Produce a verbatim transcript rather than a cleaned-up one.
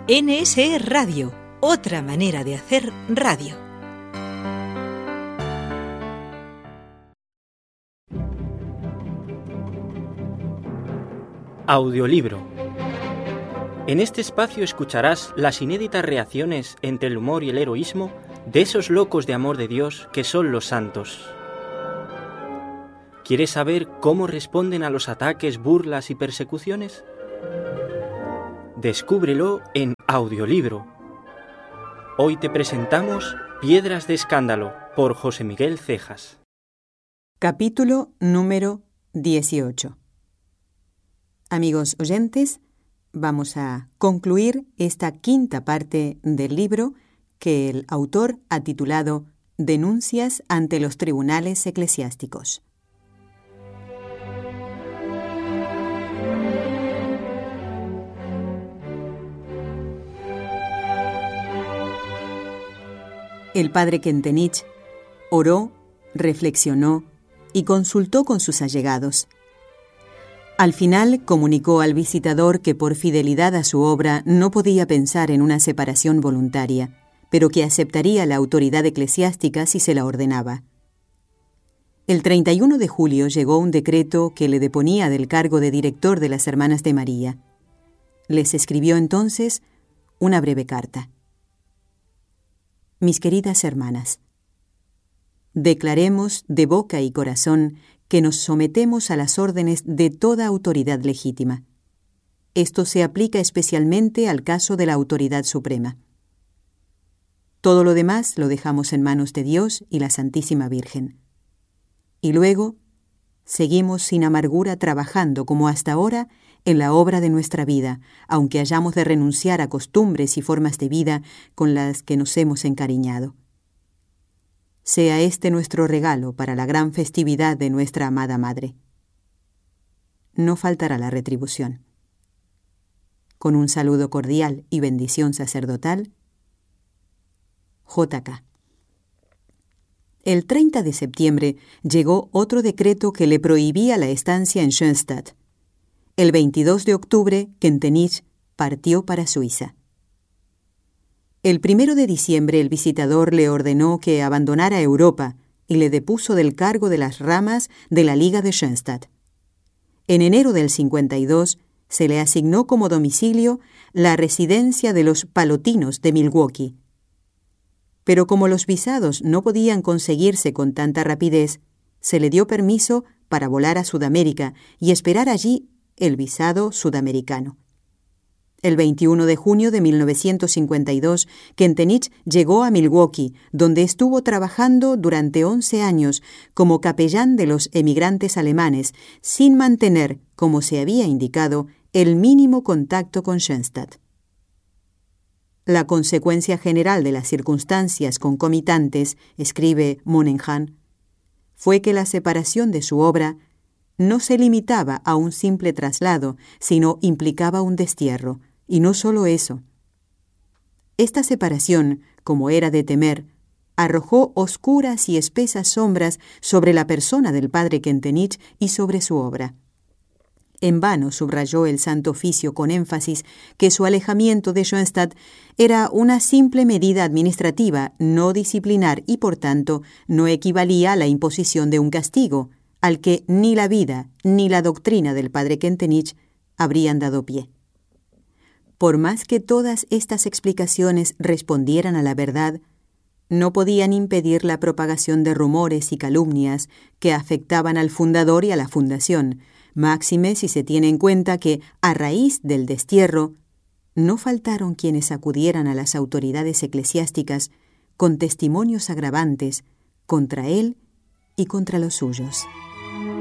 N S E Radio, otra manera de hacer radio. Audiolibro. En este espacio escucharás las inéditas reacciones entre el humor y el heroísmo de esos locos de amor de Dios que son los santos. ¿Quieres saber cómo responden a los ataques, burlas y persecuciones? Descúbrelo en Audiolibro. Hoy te presentamos Piedras de Escándalo por José Miguel Cejas. Capítulo número dieciocho. Amigos oyentes, vamos a concluir esta quinta parte del libro que el autor ha titulado Denuncias ante los tribunales eclesiásticos. El padre Kentenich oró, reflexionó y consultó con sus allegados. Al final comunicó al visitador que por fidelidad a su obra no podía pensar en una separación voluntaria, pero que aceptaría la autoridad eclesiástica si se la ordenaba. El treinta y uno de julio llegó un decreto que le deponía del cargo de director de las Hermanas de María. Les escribió entonces una breve carta. Mis queridas hermanas, declaremos de boca y corazón que nos sometemos a las órdenes de toda autoridad legítima. Esto se aplica especialmente al caso de la autoridad suprema. Todo lo demás lo dejamos en manos de Dios y la Santísima Virgen. Y luego, seguimos sin amargura trabajando como hasta ahora en la obra de nuestra vida, aunque hayamos de renunciar a costumbres y formas de vida con las que nos hemos encariñado. Sea este nuestro regalo para la gran festividad de nuestra amada Madre. No faltará la retribución. Con un saludo cordial y bendición sacerdotal, J K El treinta de septiembre llegó otro decreto que le prohibía la estancia en Schoenstatt. El veintidós de octubre, Kentenich partió para Suiza. El primero de diciembre el visitador le ordenó que abandonara Europa y le depuso del cargo de las ramas de la Liga de Schoenstatt. En enero del cincuenta y dos se le asignó como domicilio la residencia de los palotinos de Milwaukee. Pero como los visados no podían conseguirse con tanta rapidez, se le dio permiso para volar a Sudamérica y esperar allí el visado sudamericano. El veintiuno de junio de mil novecientos cincuenta y dos, Kentenich llegó a Milwaukee, donde estuvo trabajando durante once años como capellán de los emigrantes alemanes, sin mantener, como se había indicado, el mínimo contacto con Schoenstatt. La consecuencia general de las circunstancias concomitantes, escribe Monaghan, fue que la separación de su obra no se limitaba a un simple traslado, sino implicaba un destierro, y no solo eso. Esta separación, como era de temer, arrojó oscuras y espesas sombras sobre la persona del padre Kentenich y sobre su obra. En vano subrayó el Santo Oficio con énfasis que su alejamiento de Schoenstatt era una simple medida administrativa, no disciplinar y, por tanto, no equivalía a la imposición de un castigo, al que ni la vida ni la doctrina del padre Kentenich habrían dado pie. Por más que todas estas explicaciones respondieran a la verdad, no podían impedir la propagación de rumores y calumnias que afectaban al fundador y a la fundación, máxime si se tiene en cuenta que, a raíz del destierro, no faltaron quienes acudieran a las autoridades eclesiásticas con testimonios agravantes contra él y contra los suyos.